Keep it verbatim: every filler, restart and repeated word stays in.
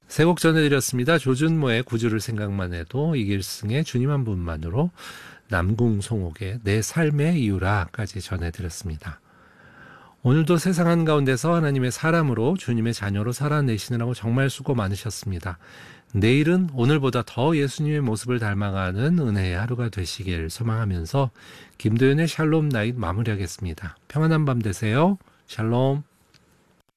세 곡 전해드렸습니다. 조준모의 구주를 생각만 해도, 이길승의 주님 한 분만으로, 남궁송옥의 내 삶의 이유라까지 전해드렸습니다. 오늘도 세상 한가운데서 하나님의 사람으로 주님의 자녀로 살아내시느라고 정말 수고 많으셨습니다. 내일은 오늘보다 더 예수님의 모습을 닮아가는 은혜의 하루가 되시길 소망하면서 김도연의 샬롬 나잇 마무리하겠습니다. 평안한 밤 되세요. 샬롬.